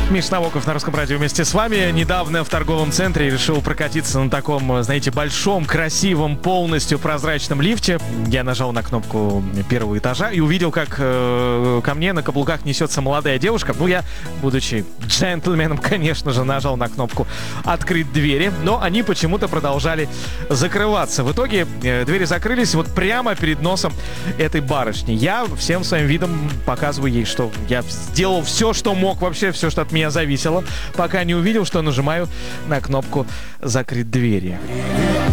Миш Навоков на Русском радио вместе с вами. Недавно в торговом центре решил прокатиться на таком, знаете, большом, красивом, полностью прозрачном лифте. Я нажал на кнопку первого этажа и увидел, как ко мне на каблуках несется молодая девушка. Ну, я, будучи джентльменом, конечно же, нажал на кнопку «Открыть двери», но они почему-то продолжали закрываться. В итоге двери закрылись вот прямо перед носом этой барышни. Я всем своим видом показываю ей, что я сделал все, что мог, вообще все, что от меня зависело, пока не увидел, что нажимаю на кнопку «Закрыть двери».